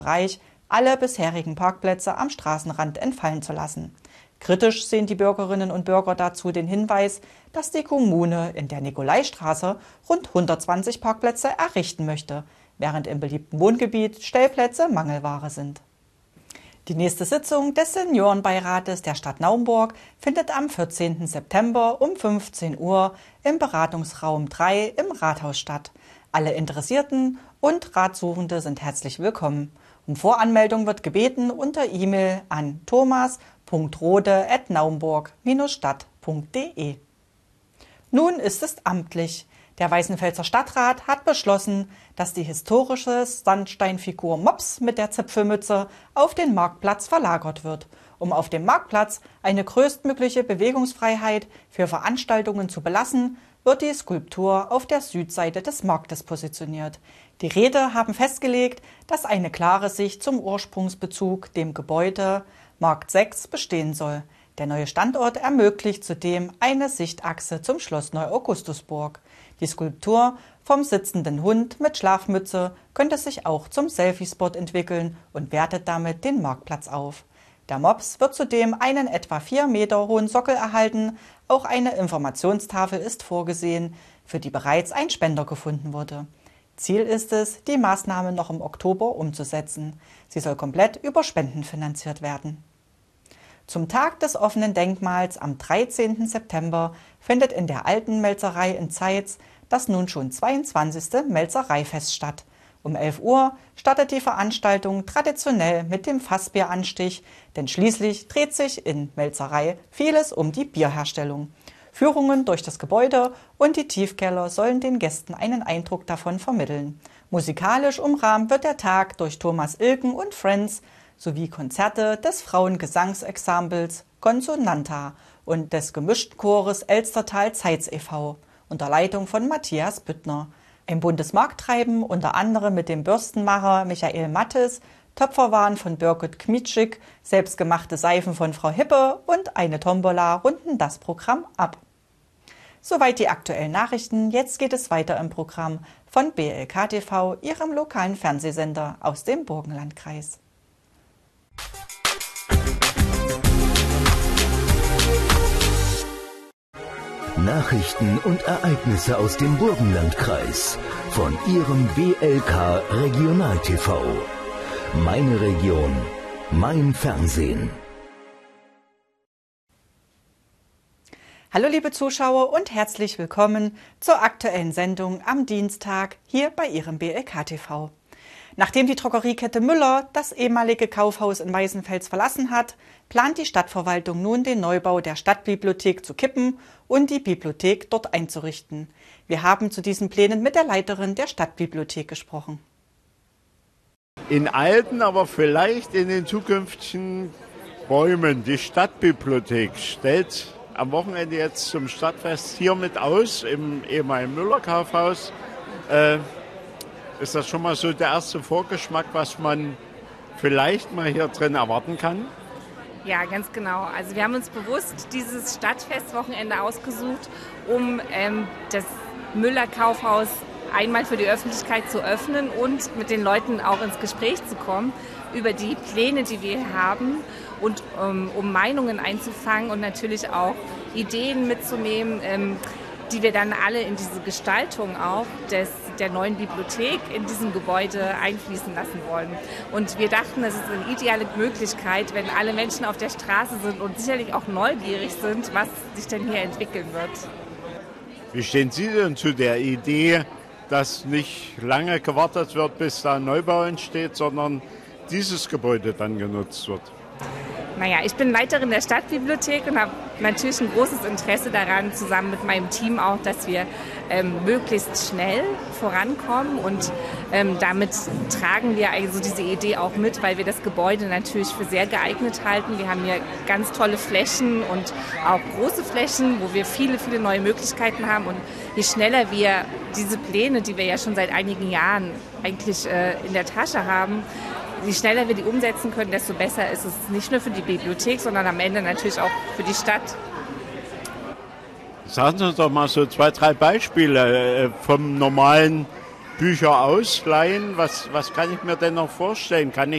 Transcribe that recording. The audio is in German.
Bereich alle bisherigen Parkplätze am Straßenrand entfallen zu lassen. Kritisch sehen die Bürgerinnen und Bürger dazu den Hinweis, dass die Kommune in der Nikolaistraße rund 120 Parkplätze errichten möchte, während im beliebten Wohngebiet Stellplätze Mangelware sind. Die nächste Sitzung des Seniorenbeirates der Stadt Naumburg findet am 14. September um 15 Uhr im Beratungsraum 3 im Rathaus statt. Alle Interessierten und Ratsuchende sind herzlich willkommen. Um Voranmeldung wird gebeten unter E-Mail an thomas.rode@naumburg-stadt.de. Nun ist es amtlich. Der Weißenfelser Stadtrat hat beschlossen, dass die historische Sandsteinfigur Mops mit der Zipfelmütze auf den Marktplatz verlagert wird, um auf dem Marktplatz eine größtmögliche Bewegungsfreiheit für Veranstaltungen zu belassen, wird die Skulptur auf der Südseite des Marktes positioniert. Die Räte haben festgelegt, dass eine klare Sicht zum Ursprungsbezug, dem Gebäude Markt 6, bestehen soll. Der neue Standort ermöglicht zudem eine Sichtachse zum Schloss Neu-Augustusburg. Die Skulptur vom sitzenden Hund mit Schlafmütze könnte sich auch zum Selfie-Spot entwickeln und wertet damit den Marktplatz auf. Der Mops wird zudem einen etwa 4 Meter hohen Sockel erhalten. Auch eine Informationstafel ist vorgesehen, für die bereits ein Spender gefunden wurde. Ziel ist es, die Maßnahme noch im Oktober umzusetzen. Sie soll komplett über Spenden finanziert werden. Zum Tag des offenen Denkmals am 13. September findet in der Alten Melzerei in Zeitz das nun schon 22. Melzereifest statt. Um 11 Uhr startet die Veranstaltung traditionell mit dem Fassbieranstich, denn schließlich dreht sich in Melzerei vieles um die Bierherstellung. Führungen durch das Gebäude und die Tiefkeller sollen den Gästen einen Eindruck davon vermitteln. Musikalisch umrahmt wird der Tag durch Thomas Ilken und Friends sowie Konzerte des Frauengesangsensembles Consonanta und des gemischten Chores Elstertal Zeitz e.V. unter Leitung von Matthias Büttner. Ein buntes Markttreiben, unter anderem mit dem Bürstenmacher Michael Mattes, Töpferwaren von Birgit Kmitschik, selbstgemachte Seifen von Frau Hippe und eine Tombola runden das Programm ab. Soweit die aktuellen Nachrichten. Jetzt geht es weiter im Programm von BLK TV, Ihrem lokalen Fernsehsender aus dem Burgenlandkreis. Nachrichten und Ereignisse aus dem Burgenlandkreis von Ihrem BLK Regional TV. Meine Region, mein Fernsehen. Hallo liebe Zuschauer und herzlich willkommen zur aktuellen Sendung am Dienstag hier bei Ihrem BLK TV. Nachdem die Drogeriekette Müller das ehemalige Kaufhaus in Weißenfels verlassen hat, plant die Stadtverwaltung nun den Neubau der Stadtbibliothek zu kippen und die Bibliothek dort einzurichten. Wir haben zu diesen Plänen mit der Leiterin der Stadtbibliothek gesprochen. In alten, aber vielleicht in den zukünftigen Räumen. Die Stadtbibliothek stellt am Wochenende jetzt zum Stadtfest hier mit aus, im ehemaligen Müller-Kaufhaus. Ist das schon mal so der erste Vorgeschmack, was man vielleicht mal hier drin erwarten kann? Ja, ganz genau. Also wir haben uns bewusst dieses Stadtfestwochenende ausgesucht, um das Müller-Kaufhaus einmal für die Öffentlichkeit zu öffnen und mit den Leuten auch ins Gespräch zu kommen über die Pläne, die wir haben und um Meinungen einzufangen und natürlich auch Ideen mitzunehmen, die wir dann alle in diese Gestaltung auch der neuen Bibliothek in diesem Gebäude einfließen lassen wollen. Und wir dachten, es ist eine ideale Möglichkeit, wenn alle Menschen auf der Straße sind und sicherlich auch neugierig sind, was sich denn hier entwickeln wird. Wie stehen Sie denn zu der Idee, dass nicht lange gewartet wird, bis da ein Neubau entsteht, sondern dieses Gebäude dann genutzt wird? Naja, ich bin Leiterin der Stadtbibliothek und habe natürlich ein großes Interesse daran, zusammen mit meinem Team auch, dass wir möglichst schnell vorankommen und damit tragen wir also diese Idee auch mit, weil wir das Gebäude natürlich für sehr geeignet halten. Wir haben hier ganz tolle Flächen und auch große Flächen, wo wir viele, viele neue Möglichkeiten haben und je schneller wir diese Pläne, die wir ja schon seit einigen Jahren eigentlich in der Tasche haben, je schneller wir die umsetzen können, desto besser ist es nicht nur für die Bibliothek, sondern am Ende natürlich auch für die Stadt. Sagen Sie uns doch mal so 2, 3 Beispiele vom normalen Bücher ausleihen. Was kann ich mir denn noch vorstellen? Kann